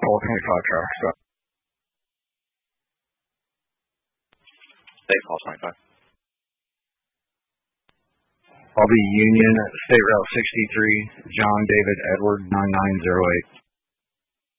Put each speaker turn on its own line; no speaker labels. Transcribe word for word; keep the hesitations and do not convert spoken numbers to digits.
call twenty-five traffic stop.
State call twenty-five.
I'll be Union, State Route sixty-three, John David Edward nine nine zero eight.